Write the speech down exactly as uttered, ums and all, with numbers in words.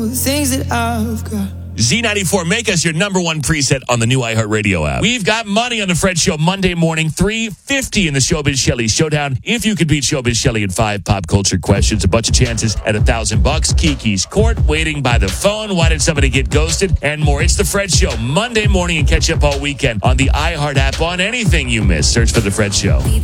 things that I've got. Z ninety-four, make us your number one preset on the new iHeartRadio app. We've got money on the Fred Show Monday morning, three fifty in the Showbiz Shelley Showdown. If you could beat Showbiz Shelley in five pop culture questions, a bunch of chances at a thousand bucks. Kiki's Court, waiting by the phone. Why did somebody get ghosted? And more. It's the Fred Show Monday morning, and catch up all weekend on the iHeart app on anything you miss. Search for the Fred Show.